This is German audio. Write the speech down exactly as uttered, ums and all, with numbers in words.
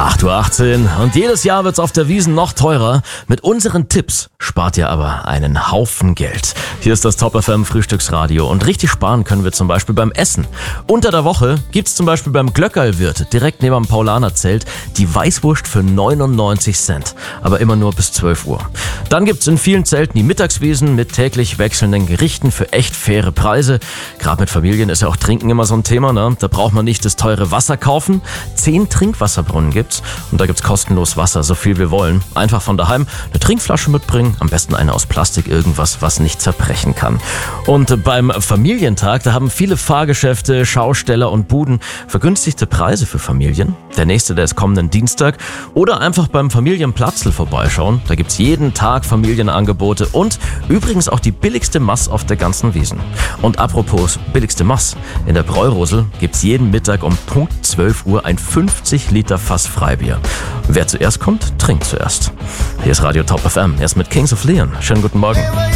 acht Uhr achtzehn und jedes Jahr wird's auf der Wiesn noch teurer. Mit unseren Tipps spart ihr aber einen Haufen Geld. Hier ist das Top F M Frühstücksradio und richtig sparen können wir zum Beispiel beim Essen. Unter der Woche gibt's zum Beispiel beim Glöckerl-Wirt direkt neben dem Paulaner-Zelt die Weißwurst für neunundneunzig Cent, aber immer nur bis zwölf Uhr. Dann gibt's in vielen Zelten die Mittagswiesen mit täglich wechselnden Gerichten für echt faire Preise. Gerade mit Familien ist ja auch Trinken immer so ein Thema, ne? Da braucht man nicht das teure Wasser kaufen. Zehn Trinkwasserbrunnen gibt's und da gibt's kostenlos Wasser, so viel wir wollen. Einfach von daheim eine Trinkflasche mitbringen, am besten eine aus Plastik, irgendwas, was nicht zerbrechen kann. Und beim Familientag, da haben viele Fahrgeschäfte, Schausteller und Buden vergünstigte Preise für Familien. Der nächste, der ist kommenden Dienstag. Oder einfach beim Familienplatzl vorbeischauen. Da gibt's jeden Tag Familienangebote und übrigens auch die billigste Mass auf der ganzen Wiesn. Und apropos billigste Mass, in der Bräurosel gibt's jeden Mittag um Punkt zwölf Uhr ein fünfzig Liter Fass Freibier. Wer zuerst kommt, trinkt zuerst. Hier ist Radio Top F M, erst mit Kings of Leon. Schönen guten Morgen.